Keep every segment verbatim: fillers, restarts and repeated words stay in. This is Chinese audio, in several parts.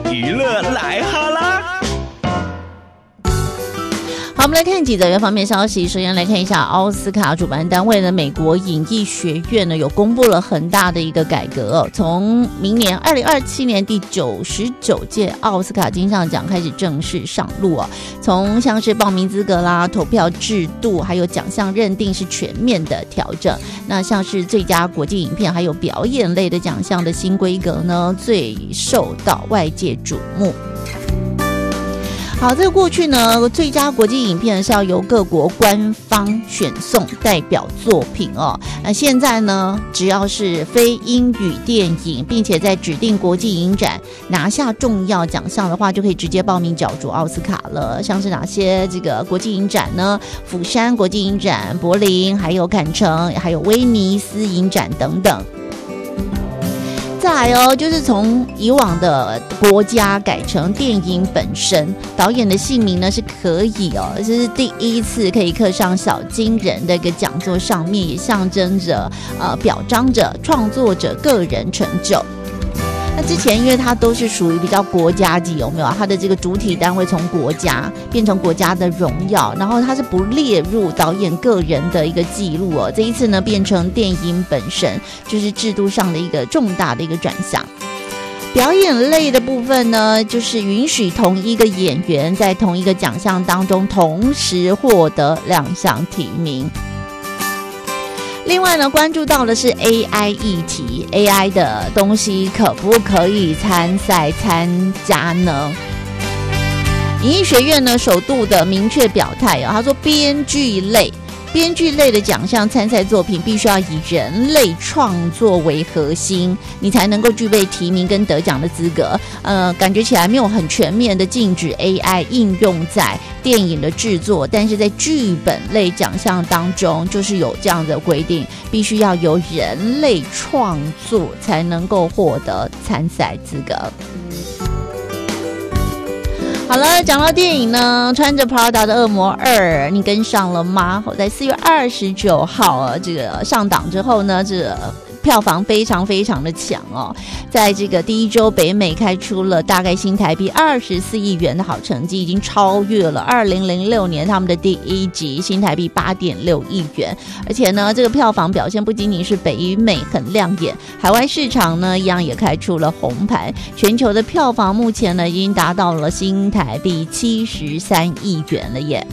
娱乐来哈啦。 好，我们来看几则原方面消息。首先来看一下奥斯卡主办单位呢，美国影艺学院呢有公布了很大的一个改革哦，从明年二零二七年第九十九届奥斯卡金像奖开始正式上路哦。从像是报名资格啦、投票制度，还有奖项认定是全面的调整。那像是最佳国际影片还有表演类的奖项的新规格呢，最受到外界瞩目。好，这个过去呢，最佳国际影片是要由各国官方选送代表作品哦。那现在呢，只要是非英语电影，并且在指定国际影展拿下重要奖项的话，就可以直接报名角逐奥斯卡了。像是哪些这个国际影展呢？釜山国际影展、柏林，还有坎城，还有威尼斯影展等等。再来哦，就是从以往的国家改成电影本身，导演的姓名呢是可以哦，这是第一次可以刻上小金人的一个讲座上面，也象征着呃表彰着创作者个人成就。那之前因为它都是属于比较国家级，有没有？它的这个主体单位从国家变成国家的荣耀，然后它是不列入导演个人的一个记录哦。这一次呢变成电影本身，就是制度上的一个重大的一个转向。表演类的部分呢，就是允许同一个演员在同一个奖项当中同时获得两项提名。另外呢，关注到的是 A I 议题 ，A I 的东西可不可以参赛参加呢？影艺学院呢，首度的明确表态啊、哦，他说编剧类。编剧类的奖项参赛作品必须要以人类创作为核心，你才能够具备提名跟得奖的资格。呃，感觉起来没有很全面的禁止 A I 应用在电影的制作，但是在剧本类奖项当中，就是有这样的规定，必须要由人类创作才能够获得参赛资格。好了，讲到电影呢，穿着 Prada 的恶魔二，你跟上了吗？在四月二十九号这个上档之后呢，这个票房非常非常的强哦，在这个第一周北美开出了大概新台币二十四亿元的好成绩，已经超越了二零零六年他们的第一集新台币八点六亿元。而且呢，这个票房表现不仅仅是北美很亮眼，海外市场呢一样也开出了红盘，全球的票房目前呢已经达到了新台币七十三亿元了耶。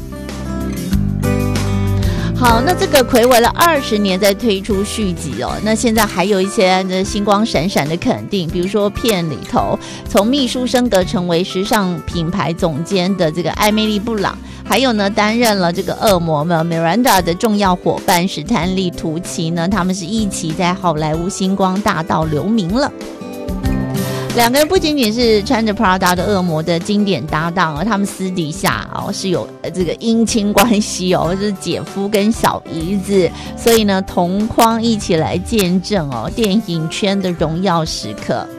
好，那这个睽违了二十年再推出续集哦，那现在还有一些星光闪闪的肯定，比如说片里头从秘书升格成为时尚品牌总监的这个艾米丽布朗，还有呢担任了这个恶魔们 Miranda 的重要伙伴史坦利图奇呢，他们是一起在好莱坞星光大道留名了。两个人不仅仅是穿着 Prada 的恶魔的经典搭档，而他们私底下哦是有这个姻亲关系哦，就是姐夫跟小姨子，所以呢同框一起来见证哦电影圈的荣耀时刻。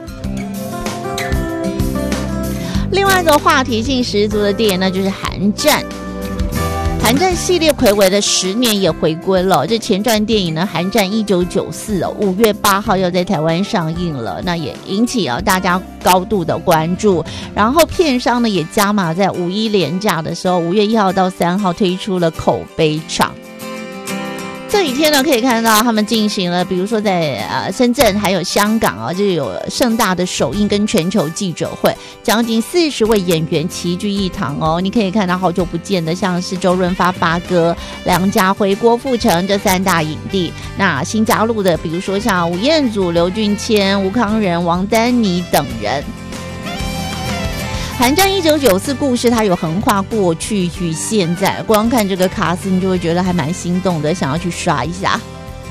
另外一个话题性十足的电影呢，就是寒战。寒战系列睽违的十年也回归了，这前传电影呢，寒战一九九四哦，五月八号要在台湾上映了，那也引起啊大家高度的关注。然后片商呢也加码在五一连假的时候，五月一号到三号推出了口碑场。这几天呢，可以看到他们进行了，比如说在呃深圳还有香港啊，就有盛大的首映跟全球记者会，将近四十位演员齐聚一堂哦。你可以看到好久不见的，像是周润发发哥、梁家辉、郭富城这三大影帝。那新加入的，比如说像吴彦祖、刘俊谦、吴慷仁、王丹妮等人。寒战一九九四故事，它有横跨过去与现在，光看这个卡司，你就会觉得还蛮心动的，想要去刷一下。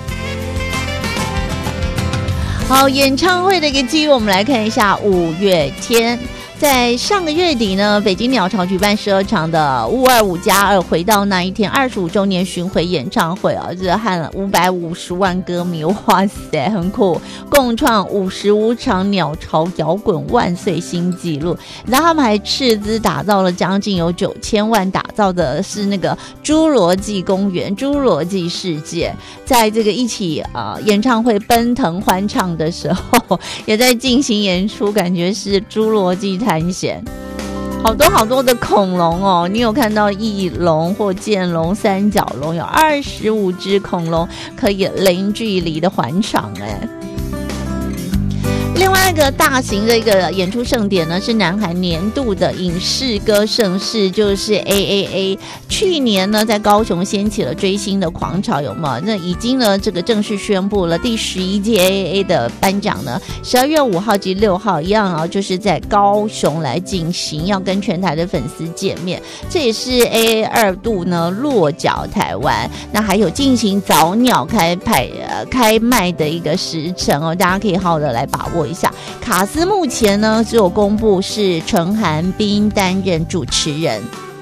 好，演唱会的一个记录，我们来看一下五月天。在上个月底呢，北京鸟巢举办十二场的五二五加二回到那一天二十五周年巡回演唱会啊，这和五百五十万歌迷，哇塞，很酷，共创五十五场鸟巢摇滚万岁新纪录。然后他们还斥资打造了将近有九千万，打造的是那个侏罗纪公园、侏罗纪世界。在这个一起呃演唱会奔腾欢唱的时候， 也在进行演出，感觉是侏罗纪探险。好多好多的恐龙哦，你有看到翼龙或剑龙、三角龙，有二十五只恐龙可以零距离的环场哎。另外一个大型的一个演出盛典呢，是南韩年度的影视歌盛事，就是 A A A。去年呢，在高雄掀起了追星的狂潮，有没有？那已经呢，这个正式宣布了第十一届 A A A 的颁奖呢，十二月五号及六号一样啊，就是在高雄来进行，要跟全台的粉丝见面。这也是 A A 二度呢落脚台湾，那还有进行早鸟开派呃开卖的一个时程哦，大家可以好好的来把握一下。卡斯目前呢只有公布是陈涵彬担任主持人。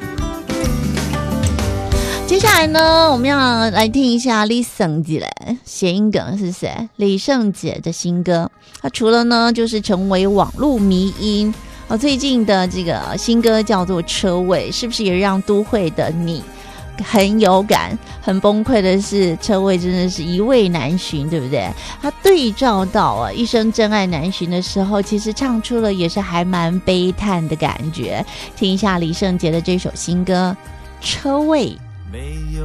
接下来呢，我们要来听一下李圣杰谐音梗是谁？李圣杰的新歌，他除了呢就是成为网络迷因，哦，最近的这个新歌叫做《车位》，是不是也让都会的你很有感？很崩溃的是，车位真的是一位难寻，对不对？他对照到啊一生真爱难寻的时候，其实唱出了也是还蛮悲叹的感觉。听一下李圣杰的这首新歌《车位》。 没有